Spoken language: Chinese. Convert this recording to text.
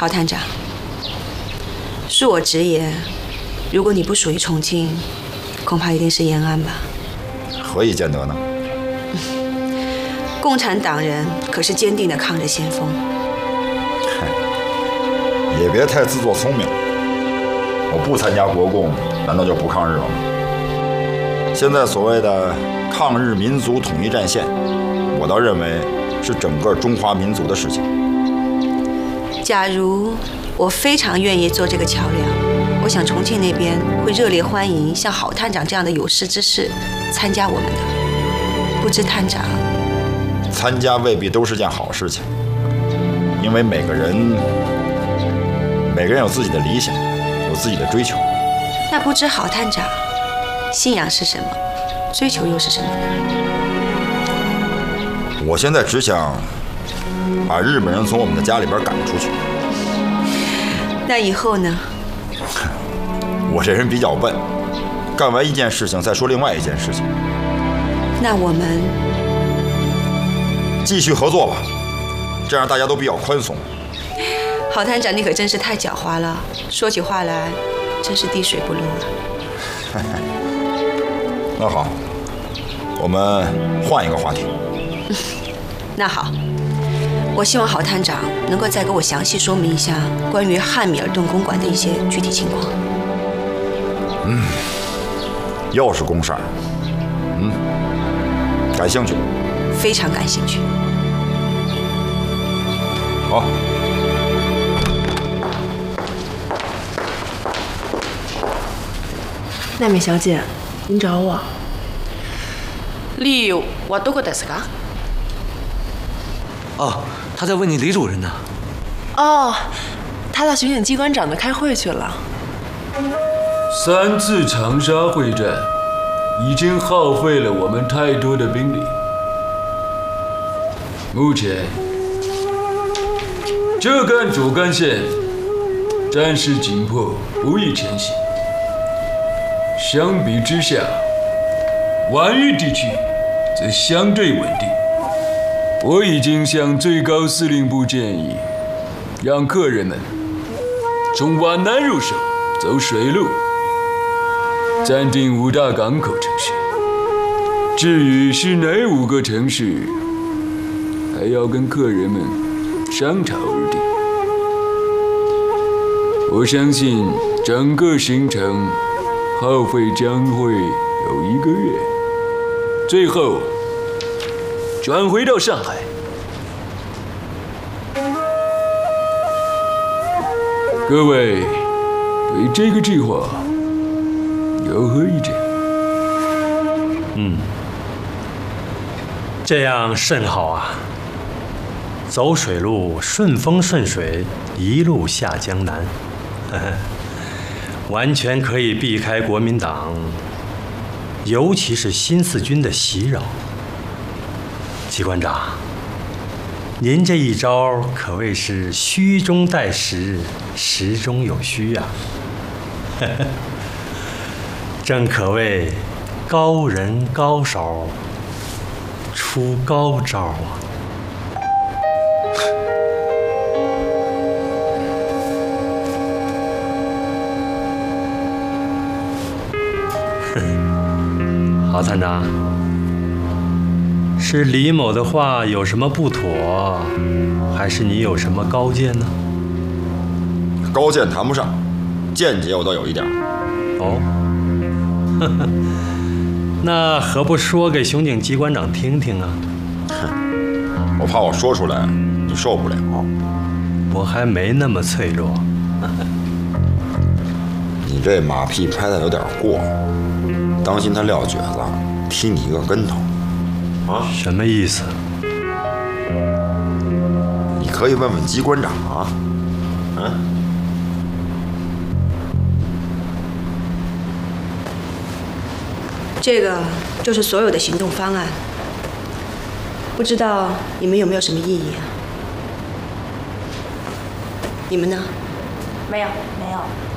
郝探长，恕我直言，如果你不属于重庆，恐怕一定是延安吧？ 何以见得呢？ 共产党人可是坚定的抗日先锋。 也别太自作聪明。我不参加国共，难道就不抗日了吗？现在所谓的抗日民族统一战线，我倒认为是整个中华民族的事情。 假如我非常愿意做这个桥梁，我想重庆那边会热烈欢迎像郝探长这样的有识之士参加我们的。不知探长？ 参加未必都是件好事情，因为每个人有自己的理想，有自己的追求。 那不知郝探长，信仰是什么？追求又是什么呢？ 我现在只想把日本人从我们的家里边赶出去。 那以后呢？ 我这人比较笨，干完一件事情再说另外一件事情。 那我们继续合作吧，这样大家都比较宽松。 郝探长，你可真是太狡猾了，说起话来真是滴水不漏啊。 那好，我们换一个话题。 那好，我希望郝探长能够再给我详细说明一下关于汉米尔顿公馆的一些具体情况。 又是公事儿。感兴趣？ 非常感兴趣。 好。 奈美小姐，您找我？ 李我どこですか？ 哦，他在问你李主任呢。 哦，他到刑警机关长那开会去了。 3次长沙会战已经耗费了我们太多的兵力，目前浙赣左干线战事紧迫，不宜前行。相比之下，皖豫地区则相对稳定。我已经向最高司令部建议，让客人们从皖南入手，走水路，暂定5大港口城市。至于是哪5个城市，还要跟客人们商讨而定。我相信整个行程耗费将会有1个月，最后转回到上海。各位对这个计划有何意见？ 这样甚好啊！走水路，顺风顺水，一路下江南，完全可以避开国民党，尤其是新四军的袭扰。机关长，您这一招可谓是虚中带实，实中有虚啊！正可谓高人高手出高招啊！郝探长，是李某的话有什么不妥，还是你有什么高见呢？ 高见谈不上，见解我倒有一点。 哦，那何不说给刑警机关长听听啊？ 我怕我说出来你受不了。 我还没那么脆弱。 你这马屁拍得有点过，当心他撂蹶子踢你一个跟头。 什么意思？ 你可以问问机关长啊。 这个就是所有的行动方案，不知道你们有没有什么异议啊？你们呢？ 没有。